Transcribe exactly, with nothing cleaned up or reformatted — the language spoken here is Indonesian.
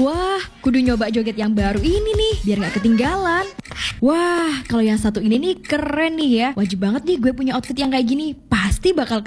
Wah, kudu nyoba joget yang baru ini nih, biar gak ketinggalan. Wah, kalau yang satu ini nih keren nih ya. Wajib banget nih gue punya outfit yang kayak gini. Pasti bakal